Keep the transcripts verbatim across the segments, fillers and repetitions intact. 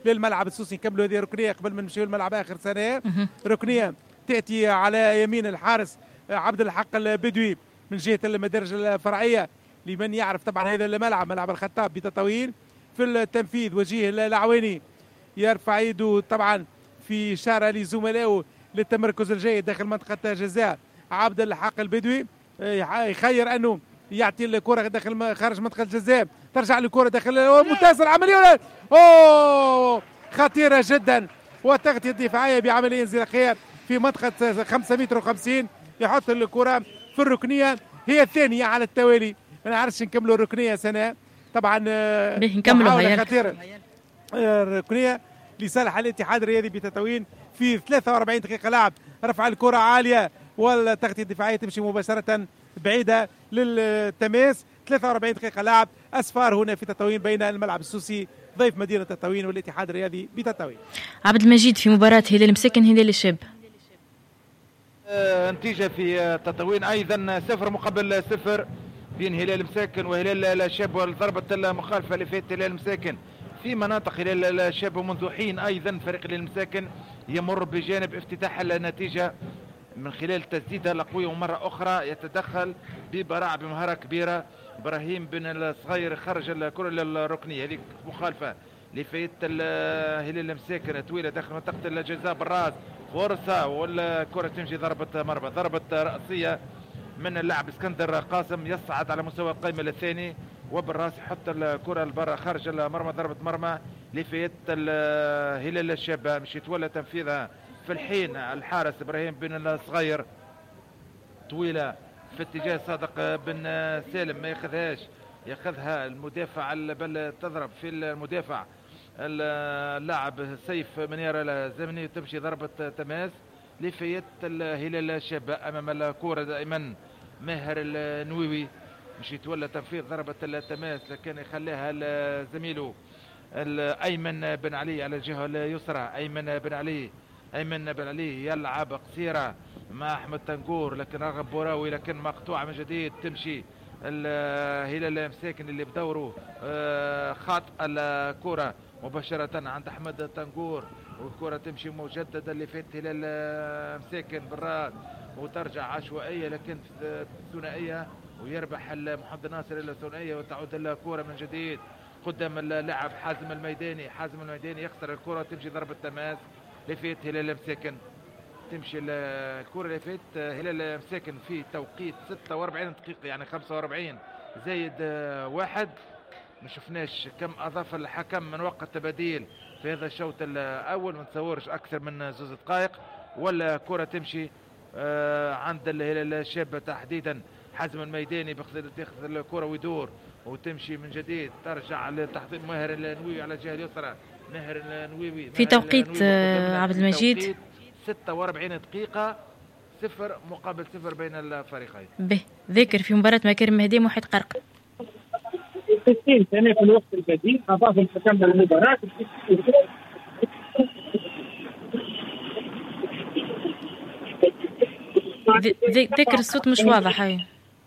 للملعب السوسي. نكملوا هذه ركنيه قبل ما نمشيو الملعب اخر ثانيه. ركنيه تاتي على يمين الحارس عبد الحق البدوي من جهه المدارج الفرعيه. لمن يعرف طبعا هذا الملعب ملعب الخطاب بتطاوين. في التنفيذ وجيه العواني يرفع يده طبعا في اشاره لزملائه للتمركز الجيد داخل منطقه جزاء عبد الحق البدوي. يخير انه يعطي الكره داخل خارج منطقه الجزاء، ترجع الكره داخل ممتاز العمليه ولا اوه خطيره جدا وتغطيه دفاعيه بعمليه انزلاقيه في منطقه خمسة متر وخمسين. يحط الكره في الركنيه هي الثانيه على التوالي. ما نعرفش نكملوا الركنيه سنه طبعا نكملوا خطيره الركنيه لصالح الاتحاد الرياضي بتطاوين في ثلاثة وأربعين دقيقه لعب. رفع الكره عاليه والتغطيه الدفاعيه تمشي مباشره بعيده للتماس. ثلاثة وأربعين دقيقه لعب. اسفار هنا في تطاوين بين الملعب السوسي ضيف مدينه تطاوين والاتحاد الرياضي بتطاوين. عبد المجيد في مباراه هلال مساكن هلال الشاب آه نتيجه في تطاوين ايضا صفر مقابل صفر بين هلال مساكن وهلال الشاب. والضربه المخالفه اللي فات هلال مساكن في مناطق هلال الشاب منذ حين. ايضا فريق هلال مساكن يمر بجانب افتتاح النتيجه من خلال تسديدها القوية ومرة أخرى يتدخل ببراعة بمهارة كبيرة. إبراهيم بن الصغير خرج الكرة للركنية هذيك مخالفة لفايت هلال مساكن طويلة داخل منطقة الجزاء بالراس فرصة والكرة تمشي ضربة مرمى ضربة رأسية من اللاعب اسكندر قاسم يصعد على مستوى القائمة الثاني وبالراس يحط الكرة لبرا خارج المرمى ضربة مرمى لفايت هلال الشاب مش يتولى تنفيذها في الحين الحارس ابراهيم بن الصغير طويله في اتجاه صادق بن سالم ما ياخذهاش ياخذها المدافع بل تضرب في المدافع اللاعب سيف منير الزمني تمشي ضربه تماس لفايت الهلال الشاب امام الكره دائما ماهر النووي مش يتولى تنفيذ ضربه التماس لكن يخليها زميله ايمن بن علي على الجهه اليسرى. ايمن بن علي ايمن بن علي يلعب قصيره مع احمد تنقور لكن رغب بوراوي لكن مقطوعه من جديد تمشي الهلال مساكن اللي بدوره خاط الكره مباشره عند احمد تنقور والكره تمشي مجددا اللي فات هلال مساكن بالراس وترجع عشوائيه لكن ثنائيه ويربح محمد ناصر الى ثنائيه وتعود الكره من جديد قدام اللاعب حازم الميداني. حازم الميداني يخسر الكره تمشي ضربه تماس لفيت هلال مساكن تمشي الكره اللي فات هلال مساكن في توقيت ستة وأربعين دقيقه يعني خمسة وأربعين زايد واحد. ما شفناش كم اضاف الحكم من وقت بديل في هذا الشوط الاول ما نتصورش اكثر من زوز دقائق ولا كره تمشي عند الهلال الشاب تحديدا. حازم الميداني بياخذ الكره ويدور وتمشي من جديد ترجع لتحضير ماهر النووي على الجهه اليسرى. ماهر النووي في توقيت عبد المجيد ستة وأربعين دقيقة صفر مقابل صفر بين الفريقين. به ذكر في مباراة مكارم مهدي محيط قرق ستين ثانية في الوقت البديل أضاف الحكم للمباراة ذكر الصوت مش واضح. هاي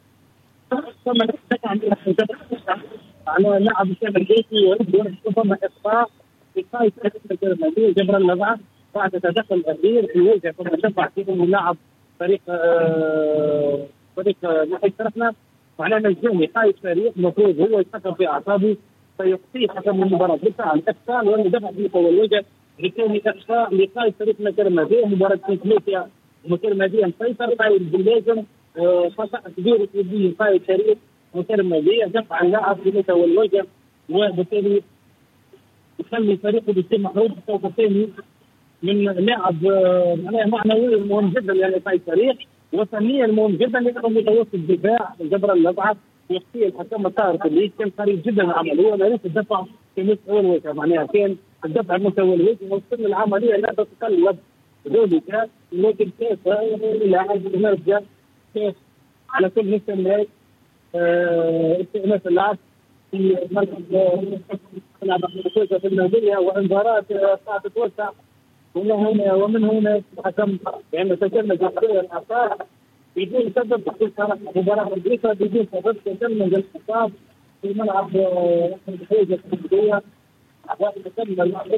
على لاعب الشاب الجيشي ويبدو ثم إخفاء بقاية المدينة جبر اللبعة بعد تدخل الأخير في وجه ثم دفع فيه اللاعب فريق آه فريق ناحية طرفنا وعلى نجومي قائد فريق المفروض هو يتحكم في أعصابه فيقصيه حكم المباراة بالفعل إخفاء وأنه دفع فيه طول الوجه لكون إخفاء لقائد فريق مكر مدينة مباراة كونسليتيا مكر مدينة مسيطر قائد باللازم خطأ كبير في قائد فريق مكر مدينة دفع اللاعب في طول الوجه وبالتالي يخلي فريقه بيصير محروم في الشوط الثاني من لاعب معناه معنوي مهم جدا يعني في الفريق وفنيا مهم جدا لانه متوسط الدفاع جبر اللبعه يخطي الحكم الطاهر اللي كان قريب جدا من العمليه وليس الدفع في مستوى الوجه معناها كان الدفع مستوى الوجه وصلنا العمليه لا تتطلب ذلك لكن كيف اللاعب يرجع كيف على كل مستوى استئناف اللعب في مركز لعب في المدينه وانذارات ساعه تتوسع ومن هنا ومن هنا حكم يعني تكلم جمهوريه الاعصاب بدون سبب تحقيق مباراه مدرسه بدون سبب تكلم الاعصاب في ملعب الحوزه السعوديه.